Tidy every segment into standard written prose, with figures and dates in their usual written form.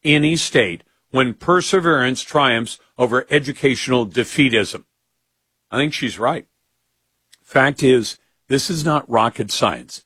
any state when perseverance triumphs over educational defeatism. I think she's right. Fact is, this is not rocket science.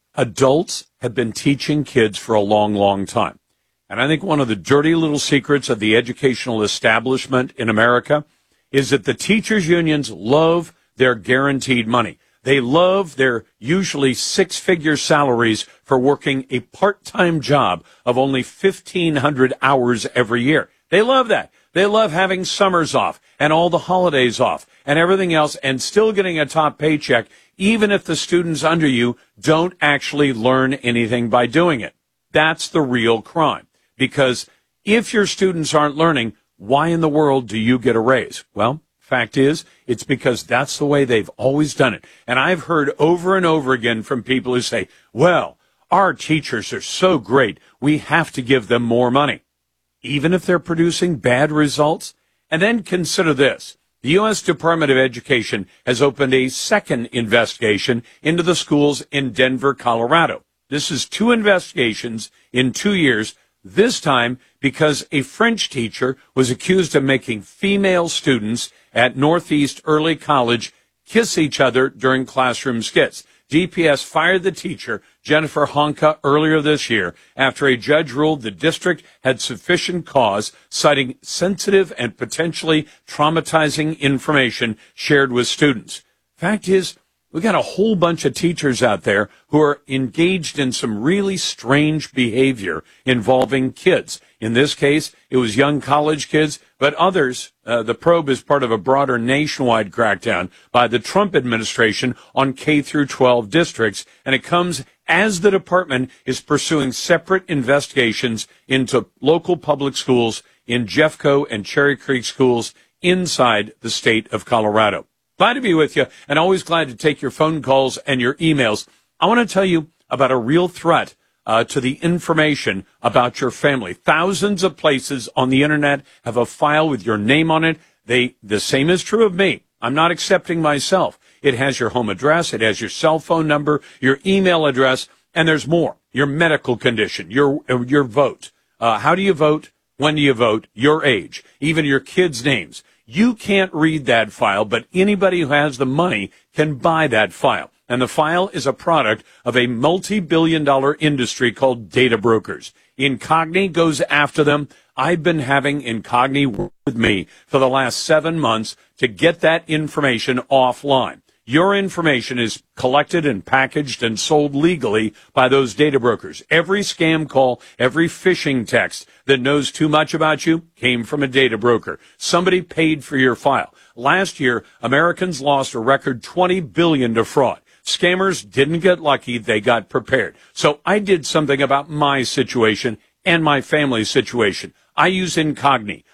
Adults have been teaching kids for a long, long time. And I think one of the dirty little secrets of the educational establishment in America is that the teachers' unions love their guaranteed money. They love their usually six-figure salaries for working a part-time job of only 1,500 hours every year. They love that. They love having summers off and all the holidays off and everything else and still getting a top paycheck, even if the students under you don't actually learn anything by doing it. That's the real crime. Because if your students aren't learning, why in the world do you get a raise? Well, fact is, it's because that's the way they've always done it. And I've heard over and over again from people who say, well, our teachers are so great, we have to give them more money, even if they're producing bad results. And then consider this. The U.S. Department of Education has opened a second investigation into the schools in Denver, Colorado. This is 2 investigations in 2 years, this time because a French teacher was accused of making female students at Northeast Early College kiss each other during classroom skits. DPS fired the teacher, Jennifer Honka, earlier this year after a judge ruled the district had sufficient cause, citing sensitive and potentially traumatizing information shared with students. Fact is, we got a whole bunch of teachers out there who are engaged in some really strange behavior involving kids. In this case, it was young college kids, but others. The probe is part of a broader nationwide crackdown by the Trump administration on K through 12 districts, and it comes as the department is pursuing separate investigations into local public schools in Jeffco and Cherry Creek schools inside the state of Colorado. Glad to be with you, and always glad to take your phone calls and your emails. I want to tell you about a real threat to the information about your family. Thousands of places on the internet have a file with your name on it. The same is true of me. I'm not accepting myself. It has your home address, it has your cell phone number, your email address, and there's more. Your medical condition, your vote. How do you vote? When do you vote? Your age, even your kids' names. You can't read that file, but anybody who has the money can buy that file. And the file is a product of a multi-billion-dollar industry called data brokers. Incogni goes after them. I've been having Incogni work with me for the last 7 months to get that information offline. Your information is collected and packaged and sold legally by those data brokers. Every scam call, every phishing text that knows too much about you came from a data broker. Somebody paid for your file. Last year, Americans lost a record $20 billion to fraud. Scammers didn't get lucky, they got prepared. So I did something about my situation and my family's situation. I use Incogni,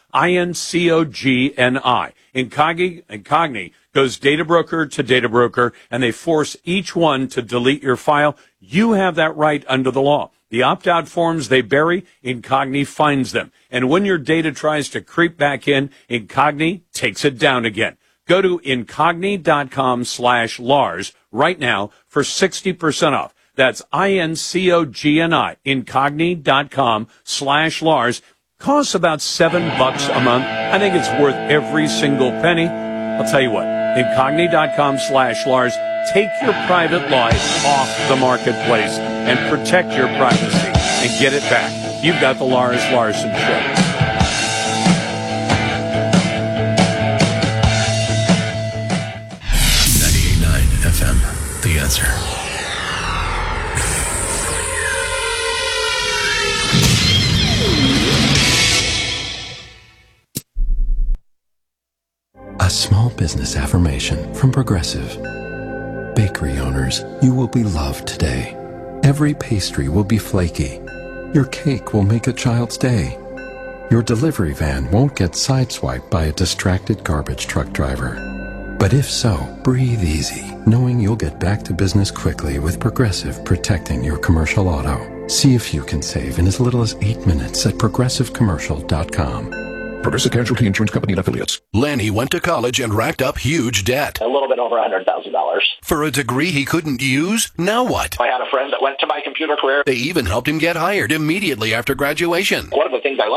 Incogni. Incogni goes data broker to data broker, and they force each one to delete your file. You have that right under the law. The opt-out forms they bury, Incogni finds them. And when your data tries to creep back in, Incogni takes it down again. Go to Incogni.com/Lars right now for 60% off. That's Incogni, Incogni.com/Lars. Costs about $7 a month. I think it's worth every single penny. I'll tell you what, Incogni.com/Lars. Take your private life off the marketplace and protect your privacy and get it back. You've got the Lars Larson Show. 98.9 FM, The Answer. A small business affirmation from Progressive. Bakery owners, you will be loved today. Every pastry will be flaky. Your cake will make a child's day. Your delivery van won't get sideswiped by a distracted garbage truck driver. But if so, breathe easy, knowing you'll get back to business quickly with Progressive protecting your commercial auto. See if you can save in as little as 8 minutes at progressivecommercial.com. Progressive Casualty Insurance Company and Affiliates. Lanny went to college and racked up huge debt. A little bit over $100,000. For a degree he couldn't use? Now what? I had a friend that went to my computer career. They even helped him get hired immediately after graduation. One of the things I